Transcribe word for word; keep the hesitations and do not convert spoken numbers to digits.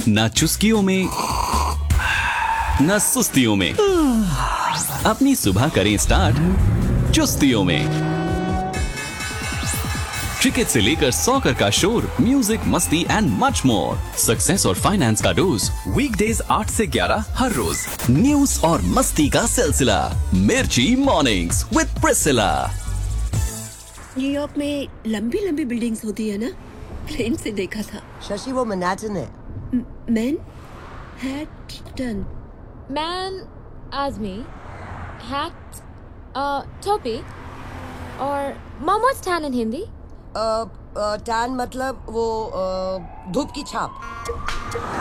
ना चुस्कियों में, ना सुस्तियों में। अपनी सुबह करें स्टार्ट चुस्तियों में। क्रिकेट से लेकर सॉकर का शोर, म्यूजिक, मस्ती एंड मच मोर। सक्सेस और फाइनेंस का डोज वीकडेज आठ से ग्यारह हर रोज। न्यूज और मस्ती का सिलसिला मिर्ची मॉर्निंग्स विद प्रिसिला। न्यूयॉर्क में लंबी लंबी बिल्डिंग्स होती है ना, प्लेन से देखा था। शशि वो मैनहट्टन है। मैनहट्टन। मैन आदमी, हैट टोपी और मोमोज टैन इन हिंदी। टैन मतलब वो अ, धूप की छाप।